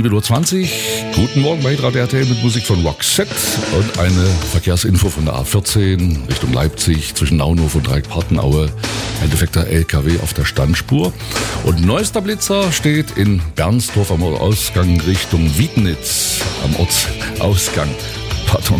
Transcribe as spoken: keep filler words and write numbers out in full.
sieben Uhr zwanzig. Guten Morgen bei Radio R T L mit Musik von Roxette und eine Verkehrsinfo von der A vierzehn Richtung Leipzig zwischen Naunhof und Dreieck-Partenaue. Ein defekter L K W auf der Standspur. Und neuester Blitzer steht in Bernsdorf am Ausgang Richtung Wiednitz. Am Ortsausgang. Pardon.